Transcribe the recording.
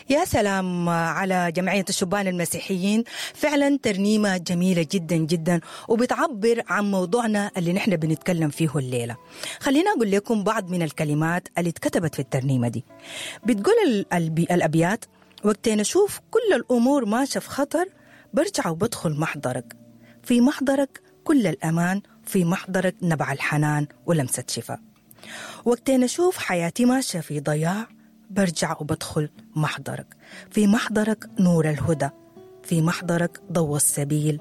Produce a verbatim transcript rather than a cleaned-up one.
يا سلام على جمعية الشبان المسيحيين، فعلا ترنيمة جميلة جدا جدا وبتعبر عن موضوعنا اللي نحن بنتكلم فيه الليلة. خلينا أقول لكم بعض من الكلمات اللي اتكتبت في الترنيمة دي. بتقول الأبيات: وقتين أشوف كل الأمور ماشية في خطر، برجع وبدخل محضرك، في محضرك كل الأمان، في محضرك نبع الحنان ولمسة شفاء. وقتين أشوف حياتي ماشية في ضياع، برجع وبدخل محضرك، في محضرك نور الهدى، في محضرك ضوء السبيل